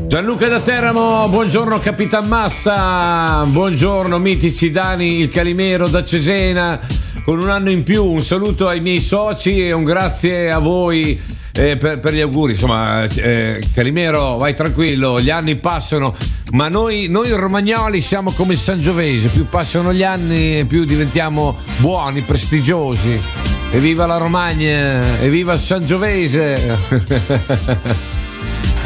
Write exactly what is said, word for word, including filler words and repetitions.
Gianluca da Teramo, buongiorno Capitan Massa, buongiorno mitici Dani il Calimero da Cesena, con un anno in più, un saluto ai miei soci e un grazie a voi eh, per, per gli auguri. Insomma, eh, Calimero, vai tranquillo, gli anni passano, ma noi, noi romagnoli siamo come il Sangiovese, più passano gli anni più diventiamo buoni, prestigiosi. Evviva la Romagna, evviva il Sangiovese!